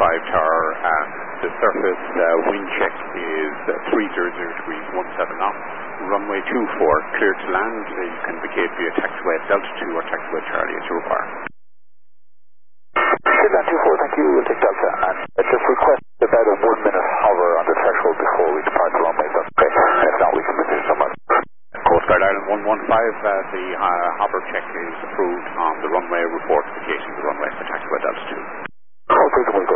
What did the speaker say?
tower. The surface wind check is 300 degrees 17 knots. Runway 24 clear to land. You can vacate via taxiway Delta 2 or taxiway Charlie as you require. Land 24, thank you. We'll take Delta. And just request about a 1 minute hover on the threshold before we depart the runway. That's okay. And if not, we can move somewhere. Coast Guard Island 115, the hover check is approved on the runway report vacating the runway for taxiway Delta 2. Okay,